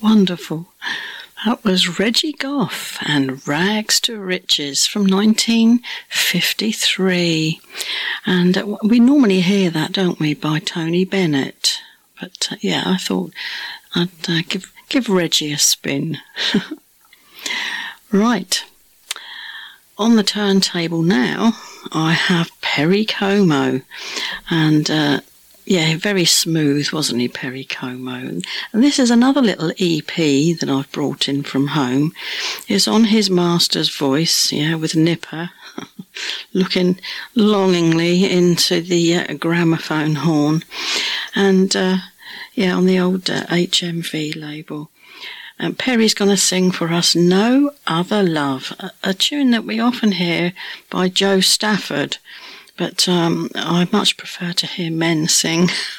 Wonderful. That was Reggie Goff and Rags to Riches from 1953. And we normally hear that, don't we, by Tony Bennett. But I thought I'd give Reggie a spin. Right. On the turntable now, I have Perry Como. And very smooth, wasn't he, Perry Como? And this is another little EP that I've brought in from home. It's on his master's voice, with Nipper looking longingly into the gramophone horn. And, on the old HMV label. And Perry's going to sing for us No Other Love, a tune that we often hear by Joe Stafford. But I much prefer to hear men sing.